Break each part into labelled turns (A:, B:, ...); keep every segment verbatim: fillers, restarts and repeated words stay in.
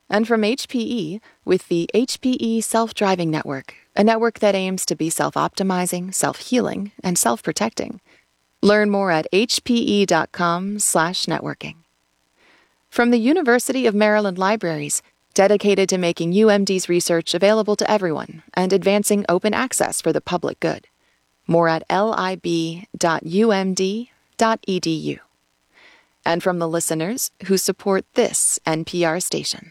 A: And from H P E, with the H P E Self-Driving Network, a network that aims to be self-optimizing, self-healing, and self-protecting. Learn more at hpe.com slash networking. From the University of Maryland Libraries, dedicated to making U M D's research available to everyone and advancing open access for the public good. More at lib dot u m d dot e d u. And from the listeners who support this N P R station.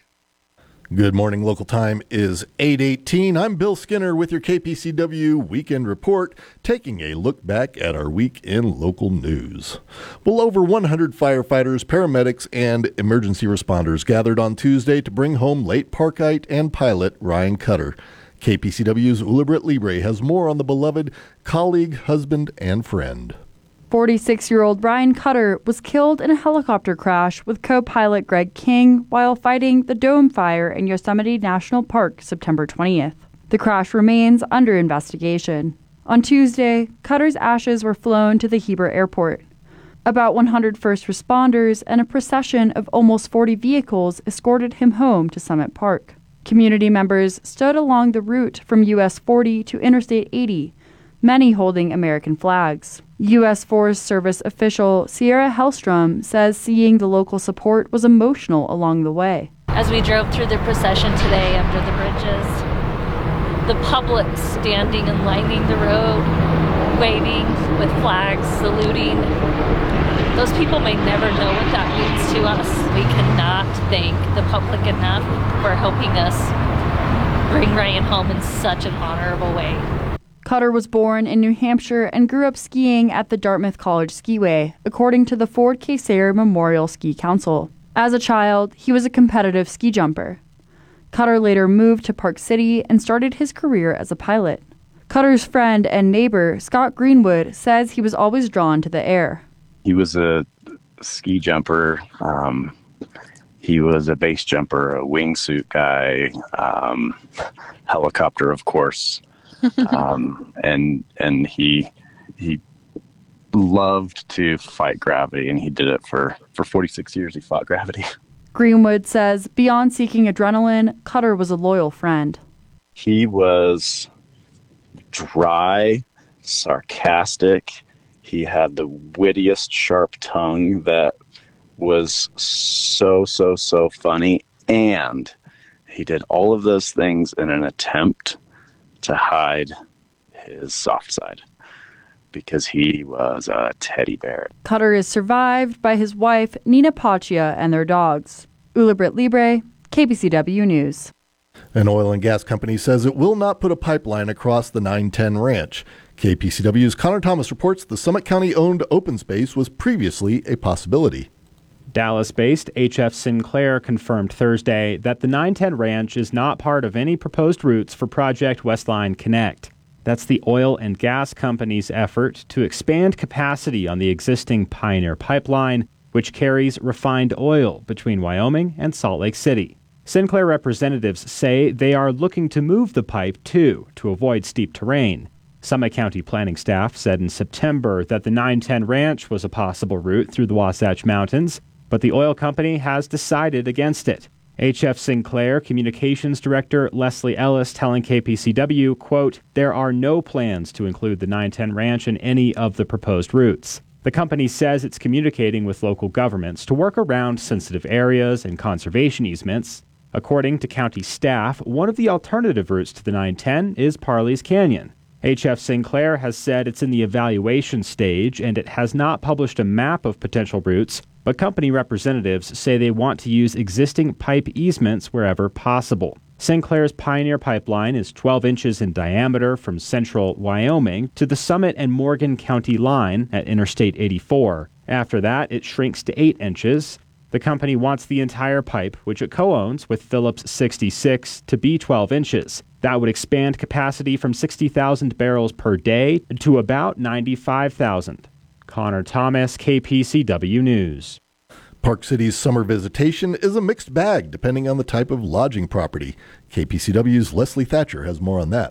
B: Good morning. Local time is eight eighteen. I'm Bill Skinner with your K P C W Weekend Report, taking a look back at our week in local news. Well, over one hundred firefighters, paramedics, and emergency responders gathered on Tuesday to bring home late Parkite and pilot Ryan Cutter. K P C W's Ulibrit Libre has more on the beloved colleague, husband, and friend.
C: forty-six-year-old Ryan Cutter was killed in a helicopter crash with co-pilot Greg King while fighting the Dome Fire in Yosemite National Park September twentieth. The crash remains under investigation. On Tuesday, Cutter's ashes were flown to the Heber Airport. About one hundred first responders and a procession of almost forty vehicles escorted him home to Summit Park. Community members stood along the route from U S forty to Interstate eighty, many holding American flags. U S Forest Service official Sierra Hellstrom says seeing the local support was emotional along the way.
D: As we drove through the procession today under the bridges, the public standing and lining the road, waving with flags, saluting. Those people may never know what that means to us. We cannot thank the public enough for helping us bring Ryan home in such an honorable way.
C: Cutter was born in New Hampshire and grew up skiing at the Dartmouth College Skiway, according to the Ford K. Sayre Memorial Ski Council. As a child, he was a competitive ski jumper. Cutter later moved to Park City and started his career as a pilot. Cutter's friend and neighbor, Scott Greenwood, says he was always drawn to the air.
E: He was a ski jumper. Um, he was a base jumper, a wingsuit guy, um, helicopter, of course. um, and and he he loved to fight gravity, and he did it for, for forty-six years. He fought gravity.
C: Greenwood says beyond seeking adrenaline, Cutter was a loyal friend.
E: He was dry, sarcastic. He had the wittiest, sharp tongue that was so, so, so funny. And he did all of those things in an attempt to hide his soft side, because he was a teddy bear.
C: Cutter is survived by his wife, Nina Paccia, and their dogs. Ulibrit Libre, K P C W News.
B: An oil and gas company says it will not put a pipeline across the nine ten ranch. K P C W's Connor Thomas reports the Summit County-owned open space was previously a possibility.
F: Dallas-based H F Sinclair confirmed Thursday that the nine ten Ranch is not part of any proposed routes for Project Westline Connect. That's the oil and gas company's effort to expand capacity on the existing Pioneer Pipeline, which carries refined oil between Wyoming and Salt Lake City. Sinclair representatives say they are looking to move the pipe, too, to avoid steep terrain. Summit County planning staff said in September that the nine ten Ranch was a possible route through the Wasatch Mountains, but the oil company has decided against it. H F Sinclair Communications Director Leslie Ellis telling K P C W, quote, "There are no plans to include the nine ten Ranch in any of the proposed routes." The company says it's communicating with local governments to work around sensitive areas and conservation easements. According to county staff, one of the alternative routes to the nine ten is Parley's Canyon. H F Sinclair has said it's in the evaluation stage and it has not published a map of potential routes, but company representatives say they want to use existing pipe easements wherever possible. Sinclair's Pioneer Pipeline is twelve inches in diameter from central Wyoming to the Summit and Morgan County line at Interstate eighty-four. After that, it shrinks to eight inches. The company wants the entire pipe, which it co-owns with Phillips sixty-six, to be twelve inches. That would expand capacity from sixty thousand barrels per day to about ninety-five thousand. Connor Thomas, K P C W News.
B: Park City's summer visitation is a mixed bag depending on the type of lodging property. K P C W's Leslie Thatcher has more on that.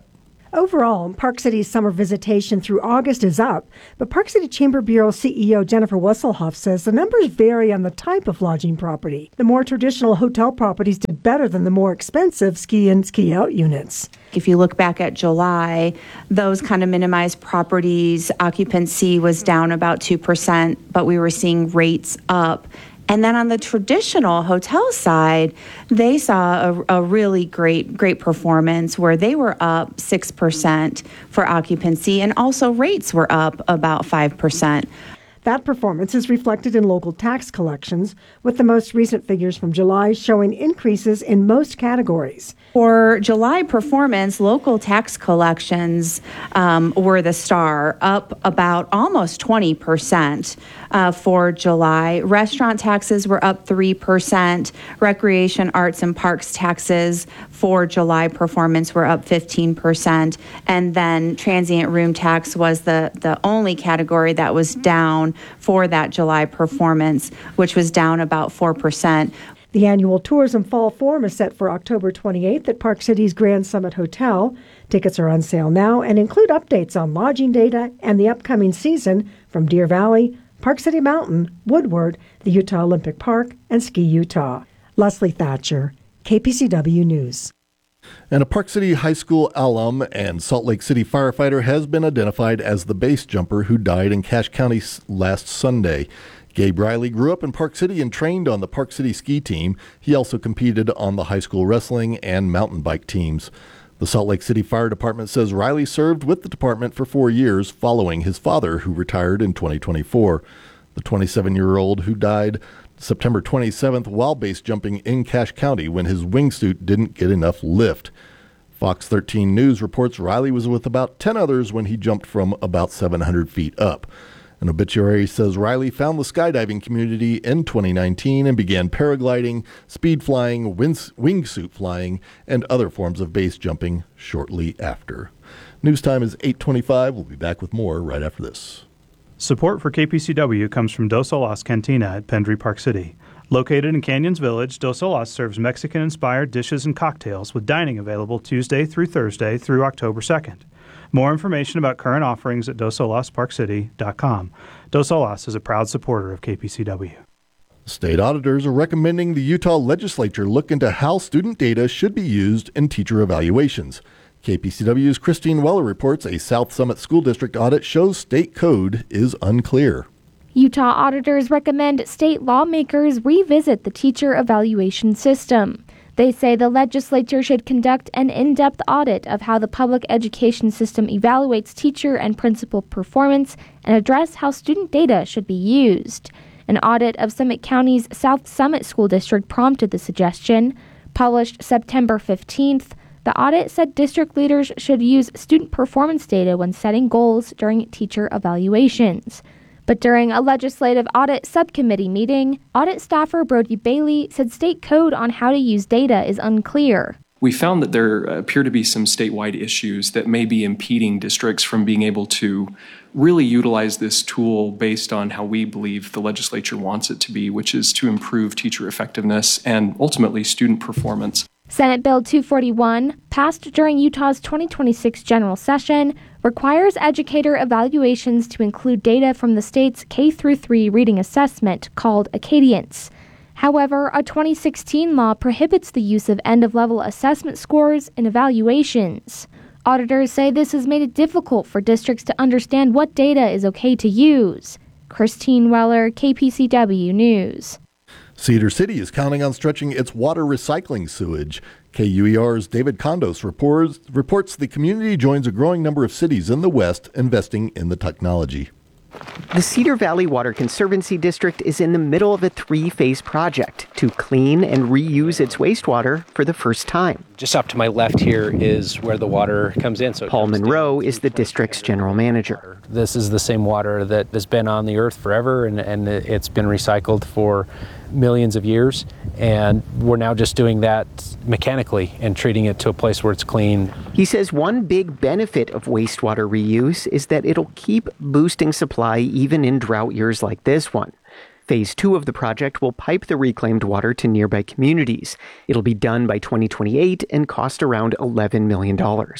G: Overall, Park City's summer visitation through August is up, but Park City Chamber Bureau C E O Jennifer Wesselhoff says the numbers vary on the type of lodging property. The more traditional hotel properties did better than the more expensive ski-in, ski-out units.
H: If you look back at July, those kind of minimized properties, occupancy was down about two percent, but we were seeing rates up. And then on the traditional hotel side, they saw a, a really great, great performance where they were up six percent for occupancy, and also rates were up about five percent.
G: That performance is reflected in local tax collections, with the most recent figures from July showing increases in most categories.
H: For July performance, local tax collections um, were the star, up about almost twenty percent uh, for July. Restaurant taxes were up three percent. Recreation, arts, and parks taxes for July performance were up fifteen percent. And then transient room tax was the, the only category that was down for that July performance, which was down about four percent.
G: The annual Tourism Fall Forum is set for October twenty-eighth at Park City's Grand Summit Hotel. Tickets are on sale now and include updates on lodging data and the upcoming season from Deer Valley, Park City Mountain, Woodward, the Utah Olympic Park, and Ski Utah. Leslie Thatcher, K P C W News.
B: And a Park City High School alum and Salt Lake City firefighter has been identified as the base jumper who died in Cache County last Sunday. Gabe Riley grew up in Park City and trained on the Park City ski team. He also competed on the high school wrestling and mountain bike teams. The Salt Lake City Fire Department says Riley served with the department for four years following his father, who retired in twenty twenty-four. The twenty-seven-year-old who died September twenty-seventh while base jumping in Cache County when his wingsuit didn't get enough lift. Fox thirteen News reports Riley was with about ten others when he jumped from about seven hundred feet up. An obituary says Riley found the skydiving community in twenty nineteen and began paragliding, speed flying, wings- wingsuit flying, and other forms of base jumping shortly after. News time is eight twenty-five. We'll be back with more right after this.
I: Support for K P C W comes from Dos Olas Cantina at Pendry Park City. Located in Canyons Village, Dos Olas serves Mexican-inspired dishes and cocktails with dining available Tuesday through Thursday through October second. More information about current offerings at dos olas park city dot com. Dos Olas is a proud supporter of K P C W.
B: State auditors are recommending the Utah legislature look into how student data should be used in teacher evaluations. K P C W's Christine Weller reports a South Summit School District audit shows state code is unclear.
J: Utah auditors recommend state lawmakers revisit the teacher evaluation system. They say the legislature should conduct an in-depth audit of how the public education system evaluates teacher and principal performance and address how student data should be used. An audit of Summit County's South Summit School District prompted the suggestion. Published September fifteenth, the audit said district leaders should use student performance data when setting goals during teacher evaluations. But during a legislative audit subcommittee meeting, audit staffer Brody Bailey said state code on how to use data is unclear.
K: We found that there appear to be some statewide issues that may be impeding districts from being able to really utilize this tool based on how we believe the legislature wants it to be, which is to improve teacher effectiveness and ultimately student performance.
J: Senate Bill two forty-one, passed during Utah's twenty twenty-six general session, requires educator evaluations to include data from the state's K through three reading assessment called Acadience. However, a twenty sixteen law prohibits the use of end-of-level assessment scores in evaluations. Auditors say this has made it difficult for districts to understand what data is okay to use. Christine Weller, K P C W News.
B: Cedar City is counting on stretching its water recycling sewage. K U E R's David Condos reports, reports the community joins a growing number of cities in the West investing in the technology.
L: The Cedar Valley Water Conservancy District is in the middle of a three-phase project to clean and reuse its wastewater for the first time.
M: Just up to my left here is where the water comes in. So
L: Paul Monroe is the district's general manager.
M: This is the same water that has been on the earth forever, and, and it's been recycled for millions of years, and we're now just doing that mechanically and treating it to a place where it's clean.
L: He says one big benefit of wastewater reuse is that it'll keep boosting supply even in drought years like this one. Phase two of the project will pipe the reclaimed water to nearby communities. It'll be done by twenty twenty-eight and cost around eleven million dollars.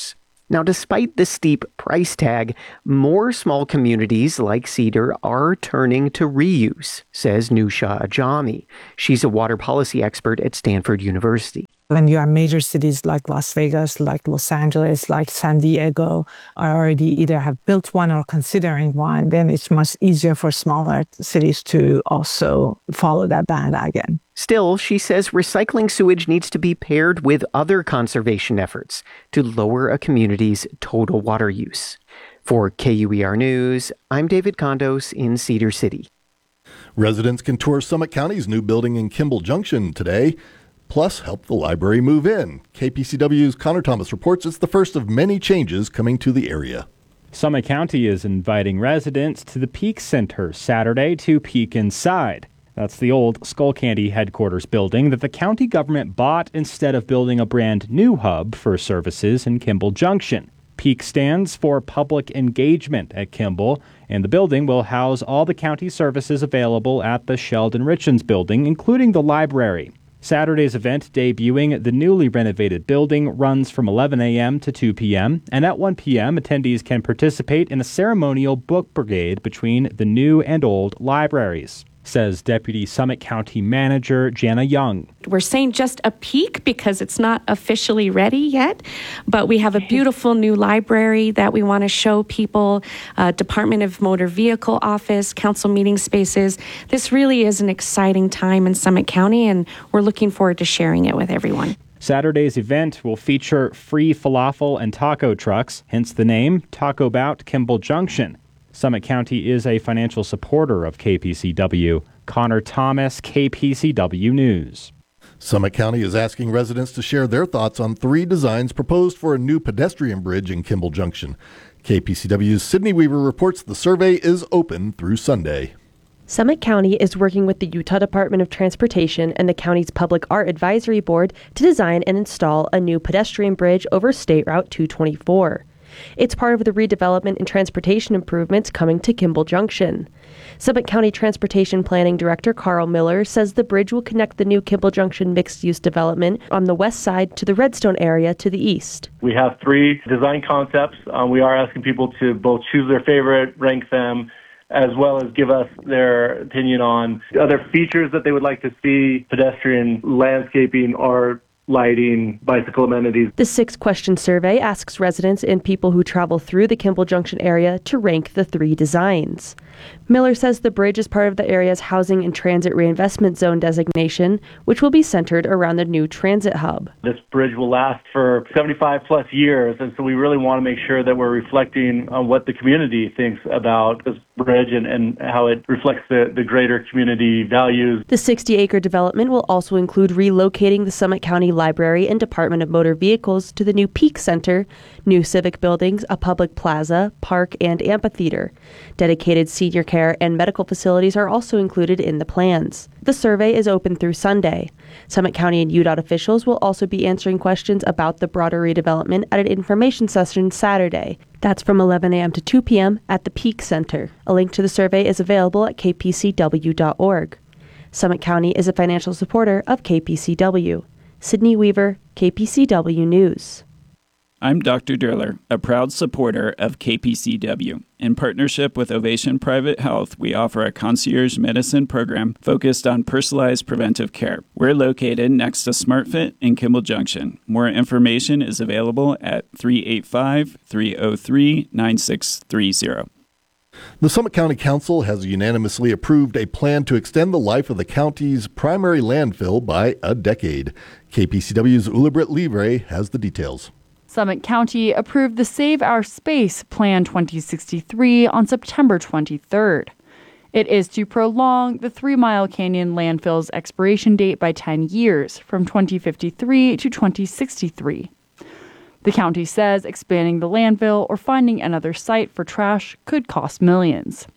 L: Now, despite the steep price tag, more small communities like Cedar are turning to reuse, says Nusha Ajami. She's a water policy expert at Stanford University.
N: When you have major cities like Las Vegas, like Los Angeles, like San Diego, already either have built one or considering one, then it's much easier for smaller cities to also follow that bandwagon.
L: Still, she says recycling sewage needs to be paired with other conservation efforts to lower a community's total water use. For K U E R News, I'm David Condos in Cedar City.
B: Residents can tour Summit County's new building in Kimball Junction today, plus help the library move in. K P C W's Connor Thomas reports it's the first of many changes coming to the area.
F: Summit County is inviting residents to the Peak Center Saturday to peek inside. That's the old Skullcandy headquarters building that the county government bought instead of building a brand new hub for services in Kimball Junction. PEAK stands for Public Engagement at Kimball, and the building will house all the county services available at the Sheldon Richens building, including the library. Saturday's event, debuting the newly renovated building, runs from eleven a.m. to two p.m., and at one p.m., attendees can participate in a ceremonial book brigade between the new and old libraries, says Deputy Summit County Manager Jana Young.
O: We're saying just a peek because it's not officially ready yet, but we have a beautiful new library that we want to show people, uh, Department of Motor Vehicle office, council meeting spaces. This really is an exciting time in Summit County, and we're looking forward to sharing it with everyone.
F: Saturday's event will feature free falafel and taco trucks, hence the name Taco Bout Kimball Junction. Summit County is a financial supporter of K P C W. Connor Thomas, K P C W News.
B: Summit County is asking residents to share their thoughts on three designs proposed for a new pedestrian bridge in Kimball Junction. K P C W's Sydney Weaver reports the survey is open through Sunday.
P: Summit County is working with the Utah Department of Transportation and the county's Public Art Advisory Board to design and install a new pedestrian bridge over State Route two twenty-four. It's part of the redevelopment and transportation improvements coming to Kimball Junction. Summit County Transportation Planning Director Carl Miller says the bridge will connect the new Kimball Junction mixed-use development on the west side to the Redstone area to the east.
Q: We have three design concepts. Um, we are asking people to both choose their favorite, rank them, as well as give us their opinion on other features that they would like to see, pedestrian landscaping, or lighting, bicycle amenities.
P: The six-question survey asks residents and people who travel through the Kimball Junction area to rank the three designs. Miller says the bridge is part of the area's Housing and Transit Reinvestment Zone designation, which will be centered around the new transit hub.
Q: This bridge will last for seventy-five plus years, and so we really want to make sure that we're reflecting on what the community thinks about this bridge and, and how it reflects the, the greater community values.
P: The sixty-acre development will also include relocating the Summit County Library and Department of Motor Vehicles to the new Peak Center, new civic buildings, a public plaza, park, and amphitheater. Dedicated senior care and medical facilities are also included in the plans. The survey is open through Sunday. Summit County and U D O T officials will also be answering questions about the broader redevelopment at an information session Saturday. That's from eleven a.m. to two p.m. at the Peak Center. A link to the survey is available at k p c w dot org. Summit County is a financial supporter of K P C W. Sydney Weaver, K P C W News.
R: I'm Doctor Durler, a proud supporter of K P C W. In partnership with Ovation Private Health, we offer a concierge medicine program focused on personalized preventive care. We're located next to SmartFit in Kimball Junction. More information is available at three eight five, three oh three, nine six three zero.
B: The Summit County Council has unanimously approved a plan to extend the life of the county's primary landfill by a decade. K P C W's Ulibrit Livre has the details.
C: Summit County approved the Save Our Space Plan twenty sixty-three on September twenty-third. It is to prolong the Three Mile Canyon landfill's expiration date by ten years, from twenty fifty-three to twenty sixty-three. The county says expanding the landfill or finding another site for trash could cost millions.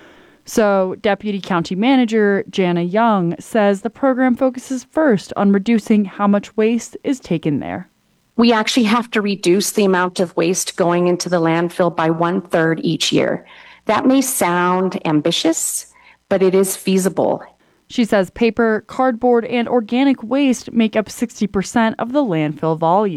C: So, Deputy County Manager Jana Young says the program focuses first on reducing how much waste is taken there.
S: We actually have to reduce the amount of waste going into the landfill by one third each year. That may sound ambitious, but it is feasible.
C: She says paper, cardboard, and organic waste make up sixty percent of the landfill volume.
S: So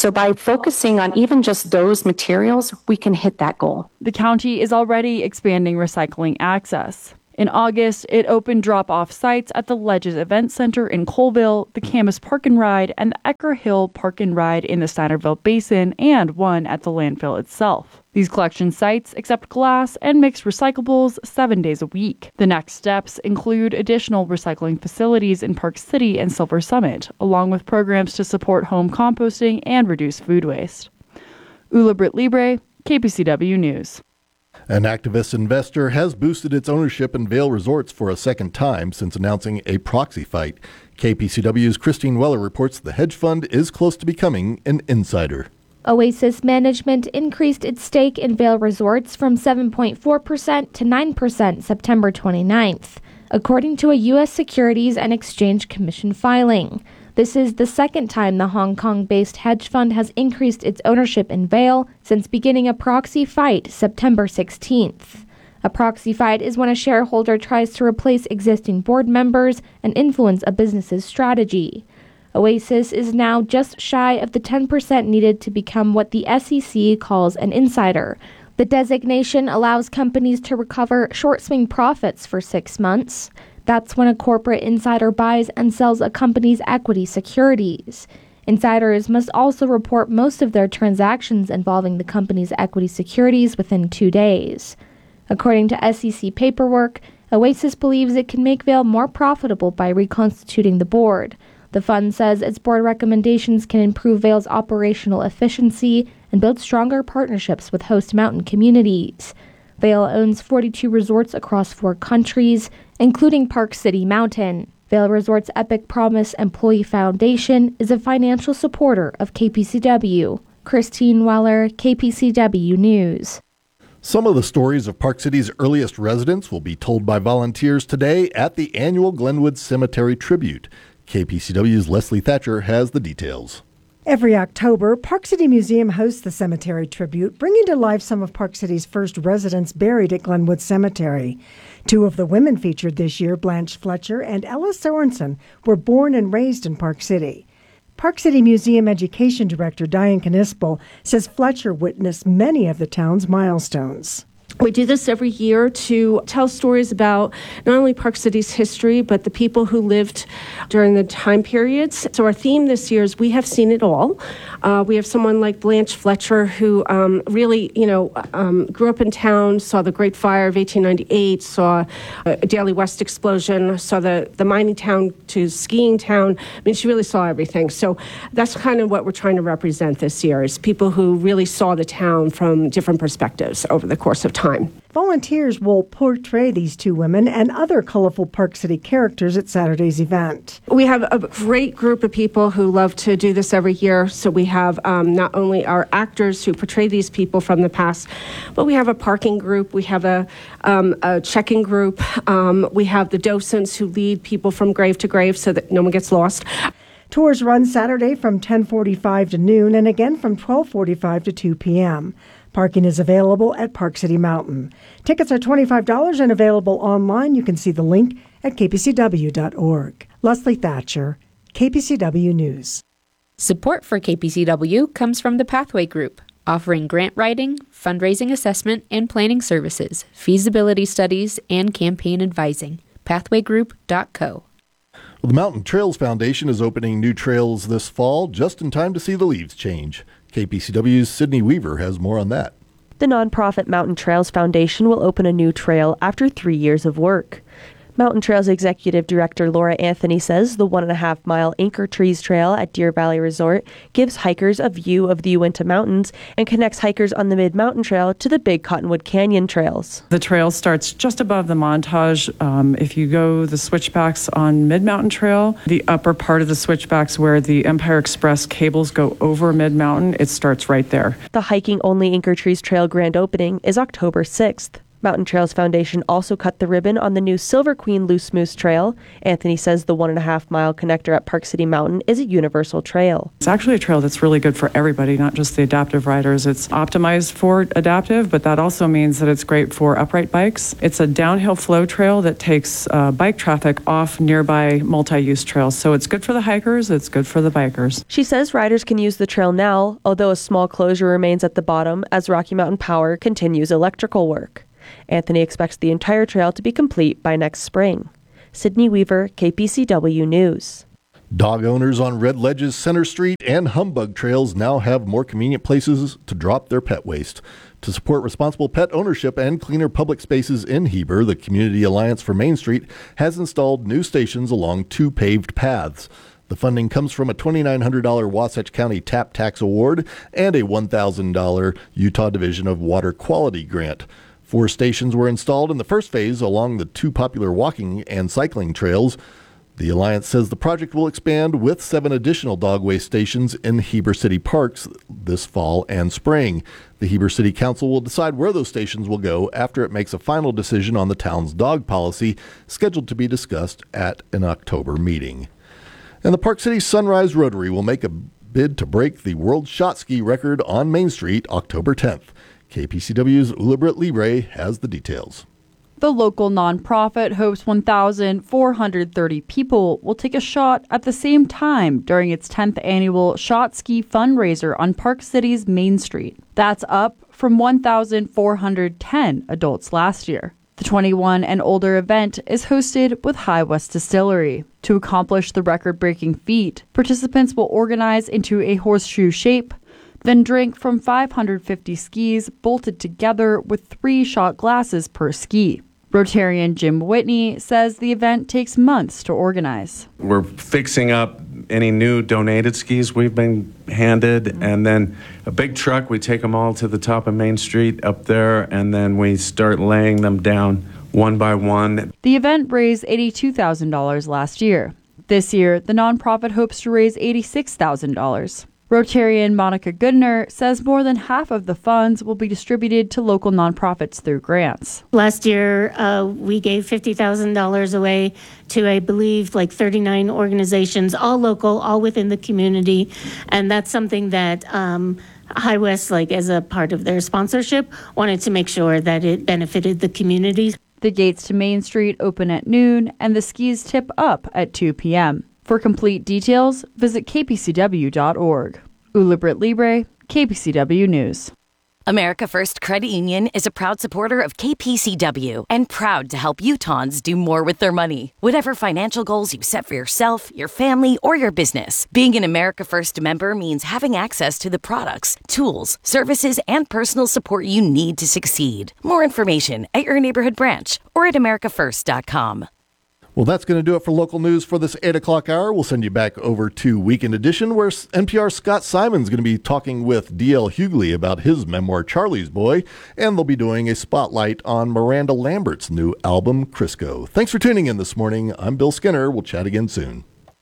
S: So by focusing on even just those materials, we can hit that goal.
C: The county is already expanding recycling access. In August, it opened drop-off sites at the Ledges Event Center in Colville, the Camas Park and Ride, and the Ecker Hill Park and Ride in the Snyderville Basin, and one at the landfill itself. These collection sites accept glass and mixed recyclables seven days a week. The next steps include additional recycling facilities in Park City and Silver Summit, along with programs to support home composting and reduce food waste. Ula Britt Libre, K P C W News.
B: An activist investor has boosted its ownership in Vail Resorts for a second time since announcing a proxy fight. K P C W's Christine Weller reports the hedge fund is close to becoming an insider.
J: Oasis Management increased its stake in Vail Resorts from seven point four percent to nine percent September twenty-ninth, according to a U S Securities and Exchange Commission filing. This is the second time the Hong Kong-based hedge fund has increased its ownership in Vail since beginning a proxy fight September sixteenth. A proxy fight is when a shareholder tries to replace existing board members and influence a business's strategy. Oasis is now just shy of the ten percent needed to become what the S E C calls an insider. The designation allows companies to recover short-swing profits for six months. That's when a corporate insider buys and sells a company's equity securities. Insiders must also report most of their transactions involving the company's equity securities within two days. According to S E C paperwork, Oasis believes it can make Vail more profitable by reconstituting the board. The fund says its board recommendations can improve Vail's operational efficiency and build stronger partnerships with host mountain communities. Vail owns forty-two resorts across four countries, including Park City Mountain. Vail Resorts Epic Promise Employee Foundation is a financial supporter of K P C W. Christine Weller, K P C W News.
B: Some of the stories of Park City's earliest residents will be told by volunteers today at the annual Glenwood Cemetery Tribute. K P C W's Leslie Thatcher has the details.
G: Every October, Park City Museum hosts the Cemetery Tribute, bringing to life some of Park City's first residents buried at Glenwood Cemetery. Two of the women featured this year, Blanche Fletcher and Ella Sorensen, were born and raised in Park City. Park City Museum Education Director Diane Knispel says Fletcher witnessed many of the town's milestones.
T: We do this every year to tell stories about not only Park City's history, but the people who lived during the time periods. So our theme this year is We Have Seen It All. Uh, we have someone like Blanche Fletcher who um, really, you know, um, grew up in town, saw the Great Fire of eighteen ninety-eight, saw a Daly West explosion, saw the, the mining town to skiing town. I mean, she really saw everything. So that's kind of what we're trying to represent this year, is people who really saw the town from different perspectives over the course of time.
G: Volunteers will portray these two women and other colorful Park City characters at Saturday's event.
T: We have a great group of people who love to do this every year. So we have um, not only our actors who portray these people from the past, but we have a parking group, we have a, um, a checking group, um, we have the docents who lead people from grave to grave so that no one gets lost.
G: Tours run Saturday from ten forty-five to noon and again from twelve forty-five to two p.m. Parking is available at Park City Mountain. Tickets are twenty-five dollars and available online. You can see the link at k p c w dot org. Leslie Thatcher, K P C W News.
U: Support for K P C W comes from the Pathway Group, offering grant writing, fundraising assessment and planning services, feasibility studies, and campaign advising. pathway group dot co.
B: Well, the Mountain Trails Foundation is opening new trails this fall, just in time to see the leaves change. K P C W's Sydney Weaver has more on that.
P: The nonprofit Mountain Trails Foundation will open a new trail after three years of work. Mountain Trails Executive Director Laura Anthony says the one and a half mile Anchor Trees Trail at Deer Valley Resort gives hikers a view of the Uinta Mountains and connects hikers on the Mid-Mountain Trail to the Big Cottonwood Canyon trails.
V: The trail starts just above the Montage. Um, if you go the switchbacks on Mid-Mountain Trail, the upper part of the switchbacks where the Empire Express cables go over Mid-Mountain, it starts right there.
P: The hiking-only Anchor Trees Trail grand opening is October sixth. Mountain Trails Foundation also cut the ribbon on the new Silver Queen Loose Moose Trail. Anthony says the one and a half mile connector at Park City Mountain is a universal trail.
V: It's actually a trail that's really good for everybody, not just the adaptive riders. It's optimized for adaptive, but that also means that it's great for upright bikes. It's a downhill flow trail that takes uh, bike traffic off nearby multi-use trails. So it's good for the hikers, it's good for the bikers.
P: She says riders can use the trail now, although a small closure remains at the bottom as Rocky Mountain Power continues electrical work. Anthony expects the entire trail to be complete by next spring. Sydney Weaver, K P C W News.
B: Dog owners on Red Ledges, Center Street, and Humbug trails now have more convenient places to drop their pet waste. To support responsible pet ownership and cleaner public spaces in Heber, the Community Alliance for Main Street has installed new stations along two paved paths. The funding comes from a twenty-nine hundred dollars Wasatch County TAP Tax Award and a one thousand dollars Utah Division of Water Quality grant. Four stations were installed in the first phase along the two popular walking and cycling trails. The Alliance says the project will expand with seven additional dog waste stations in Heber City parks this fall and spring. The Heber City Council will decide where those stations will go after it makes a final decision on the town's dog policy, scheduled to be discussed at an October meeting. And the Park City Sunrise Rotary will make a bid to break the world shot ski record on Main Street October tenth. K P C W's Ulibrit Libre has the details.
C: The local nonprofit hopes one thousand four hundred thirty people will take a shot at the same time during its tenth annual Shot Ski fundraiser on Park City's Main Street. That's up from one thousand four hundred ten adults last year. The twenty-one and older event is hosted with High West Distillery. To accomplish the record-breaking feat, participants will organize into a horseshoe shape, then drink from five hundred fifty skis bolted together with three shot glasses per ski. Rotarian Jim Whitney says the event takes months to organize.
A: We're fixing up any new donated skis we've been handed, and then a big truck, we take them all to the top of Main Street up there, and then we start laying them down one by one.
C: The event raised eighty-two thousand dollars last year. This year, the nonprofit hopes to raise eighty-six thousand dollars. Rotarian Monica Goodner says more than half of the funds will be distributed to local nonprofits through grants.
D: Last year, uh, we gave fifty thousand dollars away to, I believe, like thirty-nine organizations, all local, all within the community. And that's something that um, High West, like as a part of their sponsorship, wanted to make sure that it benefited the community.
C: The gates to Main Street open at noon and the skis tip up at two p.m. For complete details, visit k p c w dot org. Ulibrit Libre, K P C W News.
W: America First Credit Union is a proud supporter of K P C W and proud to help Utahns do more with their money. Whatever financial goals you set for yourself, your family, or your business, being an America First member means having access to the products, tools, services, and personal support you need to succeed. More information at your neighborhood branch or at america first dot com.
B: Well, that's going to do it for local news for this eight o'clock hour. We'll send you back over to Weekend Edition, where N P R's Scott Simon's going to be talking with D L Hughley about his memoir, Charlie's Boy, and they'll be doing a spotlight on Miranda Lambert's new album, Crisco. Thanks for tuning in this morning. I'm Bill Skinner. We'll chat again soon.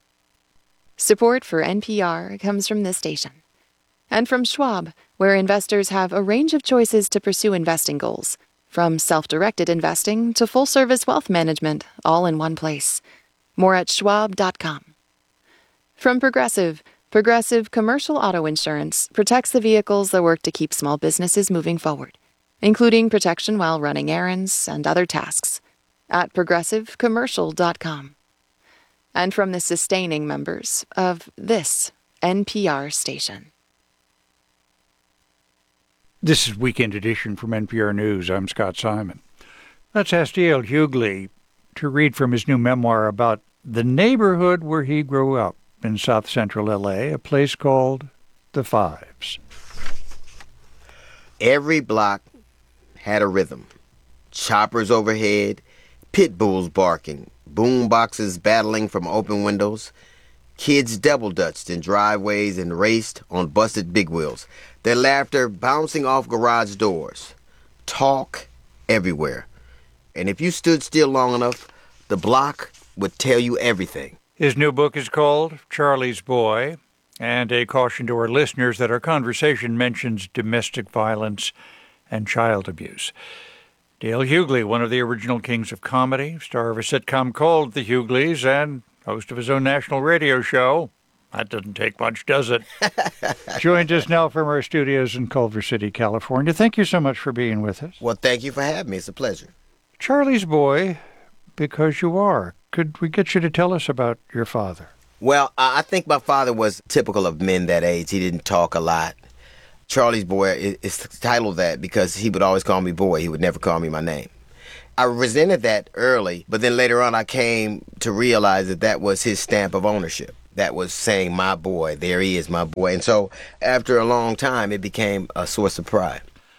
X: Support for N P R comes from this station and from Schwab, where investors have a range of choices to pursue investing goals. From self-directed investing to full-service wealth management, all in one place. More at schwab dot com. From Progressive, Progressive Commercial Auto Insurance protects the vehicles that work to keep small businesses moving forward, including protection while running errands and other tasks. At progressive commercial dot com. And from the sustaining members of this N P R station.
Y: This is Weekend Edition from N P R News. I'm Scott Simon. Let's ask D L Hughley to read from his new memoir about the neighborhood where he grew up in South Central L A, a place called The Fives.
Z: Every block had a rhythm. Choppers overhead, pit bulls barking, boom boxes battling from open windows. Kids double-dutched in driveways and raced on busted big wheels, their laughter bouncing off garage doors. Talk everywhere. And if you stood still long enough, the block would tell you everything.
Y: His new book is called Charlie's Boy, and a caution to our listeners that our conversation mentions domestic violence and child abuse. Dale Hughley, one of the original kings of comedy, star of a sitcom called The Hughleys, and host of his own national radio show. That doesn't take much, does it? Joins us now from our studios in Culver City, California. Thank you so much for being with us.
Z: Well, thank you for having me. It's a pleasure.
Y: Charlie's boy, because you are. Could we get you to tell us about your father?
Z: Well, I think my father was typical of men that age. He didn't talk a lot. Charlie's boy is titled that because he would always call me boy. He would never call me my name. I resented that early, but then later on I came to realize that that was his stamp of ownership. That was saying, my boy, there he is, my boy. And so after a long time, it became a source of pride.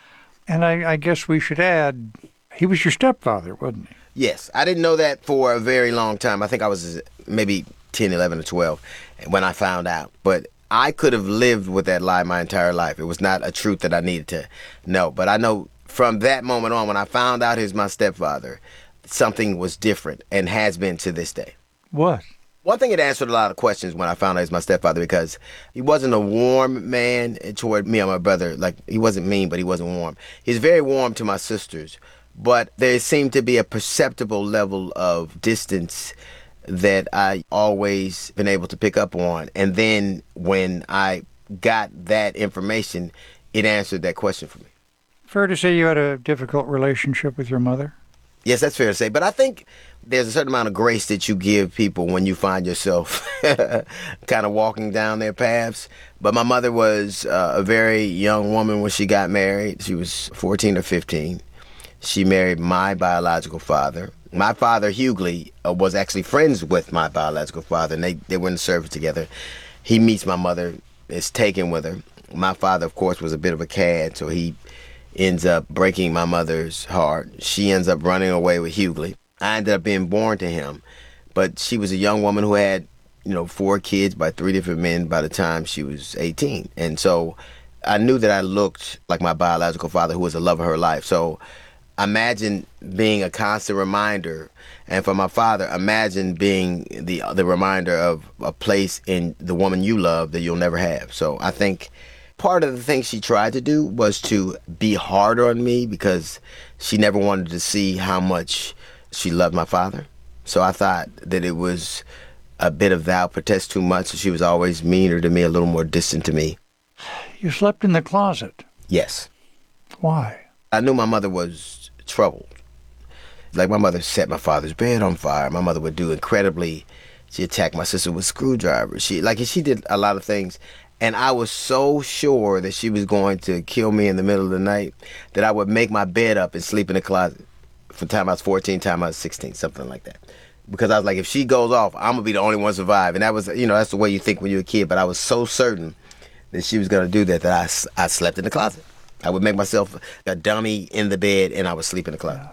Y: And I, I guess we should add, he was your stepfather, wasn't he?
Z: Yes. I didn't know that for a very long time. I think I was maybe ten, eleven, or twelve when I found out. But I could have lived with that lie my entire life. It was not a truth that I needed to know. But I know from that moment on, when I found out he was my stepfather, something was different and has been to this day.
Y: What?
Z: One thing, it answered a lot of questions when I found out he was my stepfather, because he wasn't a warm man toward me and my brother. Like, he wasn't mean, but he wasn't warm. He was very warm to my sisters, but there seemed to be a perceptible level of distance that I always been able to pick up on. And then when I got that information, it answered that question for me.
Y: Fair to say you had a difficult relationship with your mother?
Z: Yes, that's fair to say. But I think there's a certain amount of grace that you give people when you find yourself kind of walking down their paths. But my mother was uh, a very young woman when she got married. She was fourteen or fifteen. She married my biological father. My father, Hughley, uh, was actually friends with my biological father, and they, they were in the service together. He meets my mother, is taken with her. My father, of course, was a bit of a cad, so he ends up breaking my mother's heart. She ends up running away with Hughley. I ended up being born to him, but she was a young woman who had, you know, four kids by three different men by the time she was eighteen. And so I knew that I looked like my biological father, who was the love of her life. So imagine being a constant reminder. And for my father, imagine being the the reminder of a place in the woman you love that you'll never have. So I think part of the thing she tried to do was to be harder on me, because she never wanted to see how much she loved my father. So I thought that it was a bit of thou protest too much. She was always meaner to me, a little more distant to me.
Y: You slept in the closet?
Z: Yes.
Y: Why?
Z: I knew my mother was troubled. Like, my mother set my father's bed on fire. My mother would do incredibly, she attacked my sister with screwdrivers. She, like, she did a lot of things. And I was so sure that she was going to kill me in the middle of the night that I would make my bed up and sleep in the closet from the time I was fourteen, time I was sixteen, something like that. Because I was like, if she goes off, I'm going to be the only one to survive. And that was, you know, that's the way you think when you're a kid. But I was so certain that she was going to do that that I, I slept in the closet. I would make myself a dummy in the bed, and I would sleep in the closet.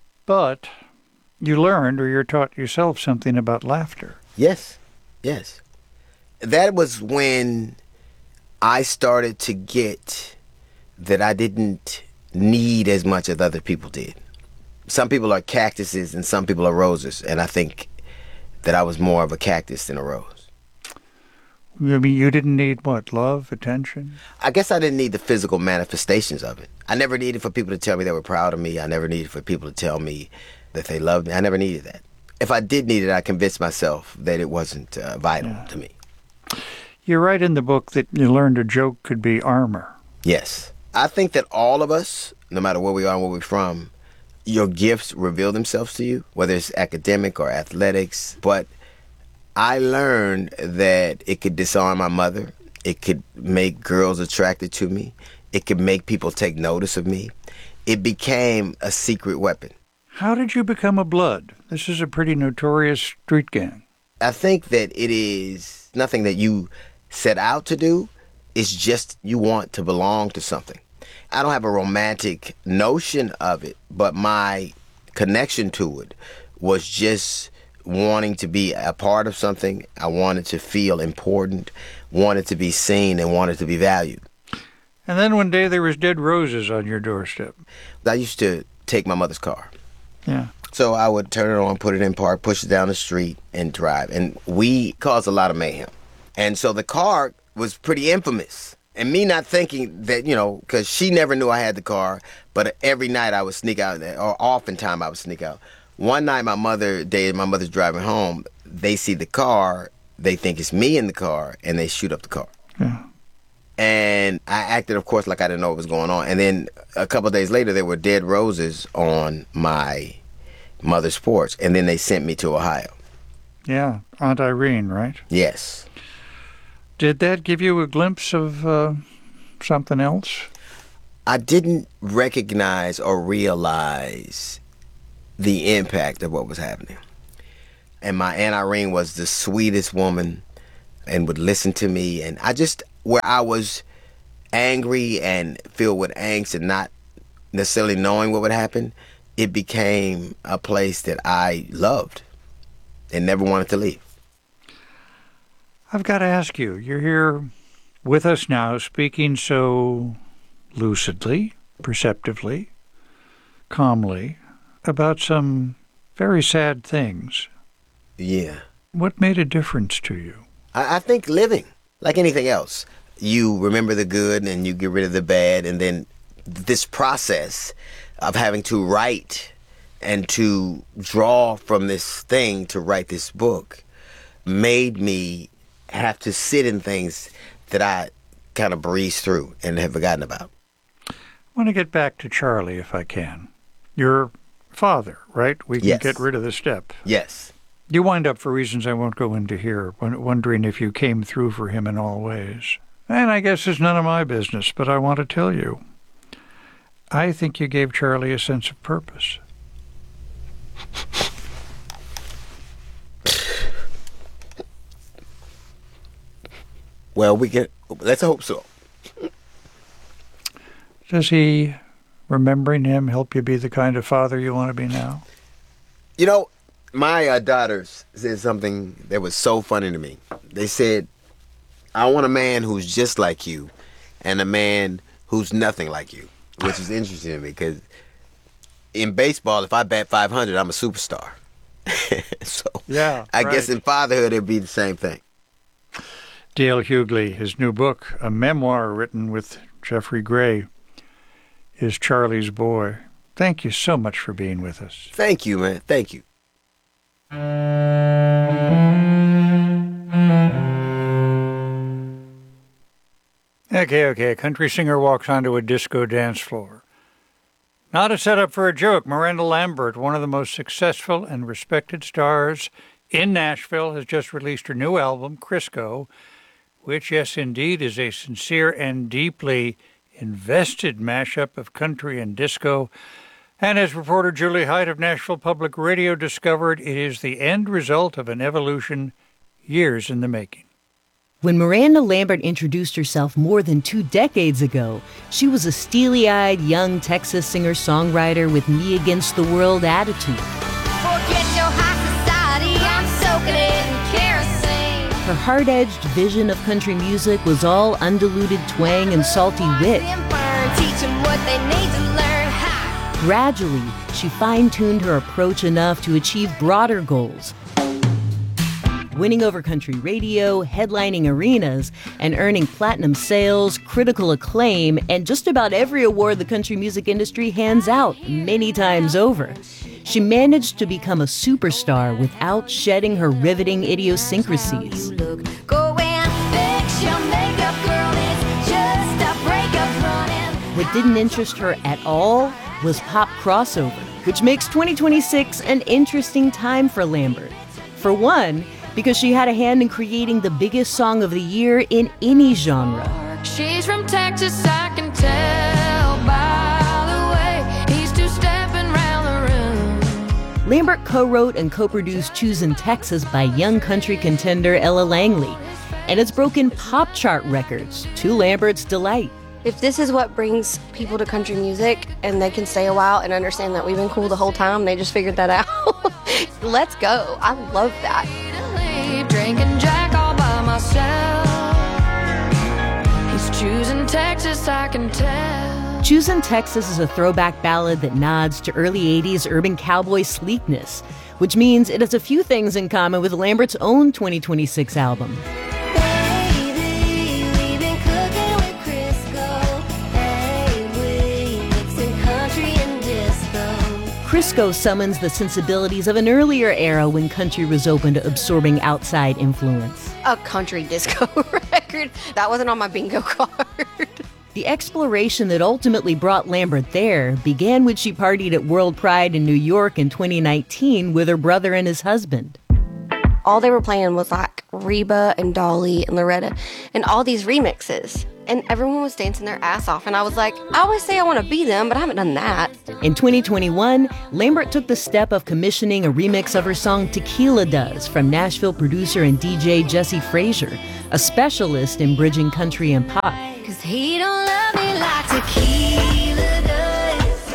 Y: But you learned, or you're taught yourself, something about laughter.
Z: Yes, yes. That was when I started to get that I didn't need as much as other people did. Some people are cactuses and some people are roses, and I think that I was more of a cactus than a rose.
Y: I mean, you didn't need what? Love, attention?
Z: I guess I didn't need the physical manifestations of it. I never needed for people to tell me they were proud of me. I never needed for people to tell me that they loved me. I never needed that. If I did need it, I convinced myself that it wasn't uh, vital yeah. to me.
Y: You write in the book that you learned a joke could be armor.
Z: Yes. I think that all of us, no matter where we are and where we're from, your gifts reveal themselves to you, whether it's academic or athletics. But I learned that it could disarm my mother. It could make girls attracted to me. It could make people take notice of me. It became a secret weapon.
Y: How did you become a Blood? This is a pretty notorious street gang.
Z: I think that it is nothing that you set out to do. It's just you want to belong to something. I don't have a romantic notion of it, but my connection to it was just wanting to be a part of something. I wanted to feel important, wanted to be seen, and wanted to be valued.
Y: And then one day there was dead roses on your doorstep.
Z: I used to take my mother's car.
Y: Yeah.
Z: So I would turn it on, put it in park, push it down the street, and drive. And we caused a lot of mayhem. And so the car was pretty infamous. And me not thinking that, you know, because she never knew I had the car, but every night I would sneak out, or oftentimes I would sneak out. One night my mother, day my mother's driving home, they see the car, they think it's me in the car, and they shoot up the car.
Y: Yeah.
Z: And I acted, of course, like I didn't know what was going on. And then a couple of days later, there were dead roses on my mother's porch, and then they sent me to Ohio.
Y: Yeah, Aunt Irene, right?
Z: Yes.
Y: Did that give you a glimpse of uh, something else?
Z: I didn't recognize or realize the impact of what was happening. And my Aunt Irene was the sweetest woman and would listen to me. And I just, where I was angry and filled with angst and not necessarily knowing what would happen, it became a place that I loved and never wanted to leave.
Y: I've got to ask you, you're here with us now, speaking so lucidly, perceptively, calmly, about some very sad things.
Z: Yeah.
Y: What made a difference to you?
Z: I, I think living, like anything else, you remember the good and you get rid of the bad, and then this process of having to write and to draw from this thing to write this book made me have to sit in things that I kind of breeze through and have forgotten about.
Y: I want to get back to Charlie if I can. Your father, right? We can
Z: Yes.
Y: get rid of the step.
Z: Yes.
Y: You wind up, for reasons I won't go into here, won- wondering if you came through for him in all ways. And I guess it's none of my business, but I want to tell you, I think you gave Charlie a sense of purpose.
Z: Well, we can, let's hope so.
Y: Does he, remembering him, help you be the kind of father you want to be now?
Z: You know, my uh, daughters said something that was so funny to me. They said, I want a man who's just like you and a man who's nothing like you, which is interesting to me because in baseball, if I bat five hundred, I'm a superstar. So
Y: Yeah,
Z: I
Y: right.
Z: guess in fatherhood, it'd be the same thing.
Y: Dale Hughley, his new book, a memoir written with Jeffrey Gray, is Charlie's Boy. Thank you so much for being with us.
Z: Thank you, man. Thank you.
Y: Okay, okay. A country singer walks onto a disco dance floor. Not a setup for a joke. Miranda Lambert, one of the most successful and respected stars in Nashville, has just released her new album, Crisco, which, yes, indeed, is a sincere and deeply invested mashup of country and disco. And as reporter Julie Hyde of Nashville Public Radio discovered, it is the end result of an evolution years in the making.
E: When Miranda Lambert introduced herself more than two decades ago, she was a steely-eyed young Texas singer-songwriter with me against the world attitude.
H: Forget your high society, I'm soaking it in kerosene.
E: Her hard-edged vision of country music was all undiluted twang and salty wit.
H: Teach them what they need to learn. Ha!
E: Gradually, she fine-tuned her approach enough to achieve broader goals, winning over country radio, headlining arenas, and earning platinum sales, critical acclaim, and just about every award the country music industry hands out many times over. She managed to become a superstar without shedding her riveting idiosyncrasies.
H: Go and fix your makeup, girl. It's just a breakup running.
E: What didn't interest her at all was pop crossover, which makes twenty twenty-six an interesting time for Lambert. For one, because she had a hand in creating the biggest song of the year in any genre.
H: She's from Texas, I can tell by the way he's two-stepping round the room.
E: Lambert co-wrote and co-produced Choosin' Texas by young country contender Ella Langley, and it's broken pop chart records, to Lambert's delight.
I: If this is what brings people to country music and they can stay a while and understand that we've been cool the whole time, they just figured that out, let's go. I love that.
H: Drinking Jack all by myself. He's choosing Texas, I can tell.
E: Choosin' Texas is a throwback ballad that nods to early eighties urban cowboy sleekness, which means it has a few things in common with Lambert's own twenty twenty-six album. Crisco summons the sensibilities of an earlier era when country was open to absorbing outside influence.
I: A country disco record. That wasn't on my bingo card.
E: The exploration that ultimately brought Lambert there began when she partied at World Pride in New York in twenty nineteen with her brother and his husband.
I: All they were playing was like Reba and Dolly and Loretta and all these remixes. And everyone was dancing their ass off. And I was like, I always say I want to be them, but I haven't done that.
E: In twenty twenty-one, Lambert took the step of commissioning a remix of her song Tequila Does from Nashville producer and D J Jesse Frazier, a specialist in bridging country and pop.
H: Cause he don't love me like tequila does.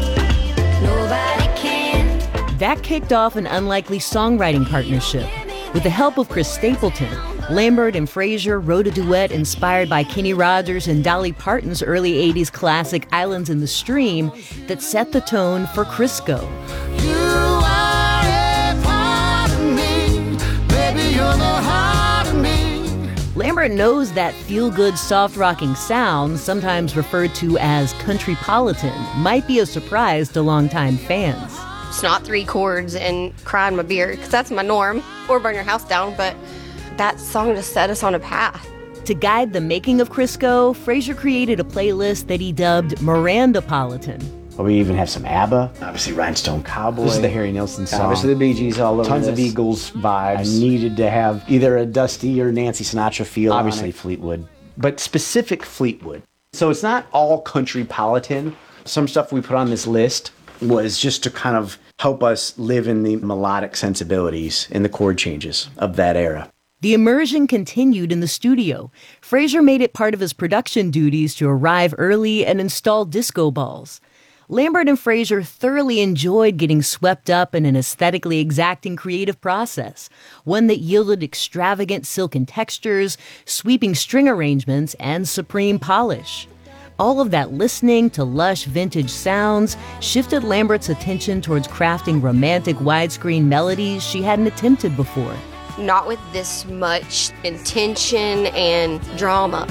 H: Nobody can.
E: That kicked off an unlikely songwriting partnership. With the help of Chris Stapleton, Lambert and Frazier wrote a duet inspired by Kenny Rogers and Dolly Parton's early eighties classic Islands in the Stream that set the tone for Crisco.
H: You are a part of me, baby, you're the heart of me.
E: Lambert knows that feel-good, soft-rocking sound, sometimes referred to as countrypolitan, might be a surprise to longtime fans.
I: It's not three chords and cry in my beer, because that's my norm, or burn your house down, but that song just set us on a path.
E: To guide the making of Crisco, Frazier created a playlist that he dubbed Mirandapolitan.
F: Well, we even have some ABBA, obviously Rhinestone Cowboy.
K: This is the Harry Nilsson song.
F: Obviously the Bee Gees all over
K: Tons
F: this.
K: of Eagles vibes.
F: I needed to have either a Dusty or Nancy Sinatra feel.
K: Obviously
F: on it.
K: Fleetwood, but specific Fleetwood. So it's not all countrypolitan. Some stuff we put on this list was just to kind of help us live in the melodic sensibilities and the chord changes of that era.
E: The immersion continued in the studio. Frazier made it part of his production duties to arrive early and install disco balls. Lambert and Frazier thoroughly enjoyed getting swept up in an aesthetically exacting creative process, one that yielded extravagant silken textures, sweeping string arrangements, and supreme polish. All of that listening to lush vintage sounds shifted Lambert's attention towards crafting romantic widescreen melodies she hadn't attempted before.
I: Not with this much intention and drama.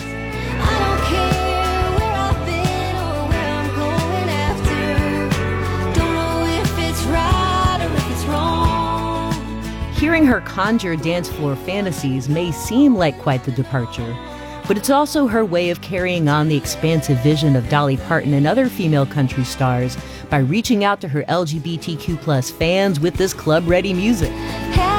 E: Hearing her conjure dance floor fantasies may seem like quite the departure, but it's also her way of carrying on the expansive vision of Dolly Parton and other female country stars by reaching out to her L G B T Q plus fans with this club-ready music.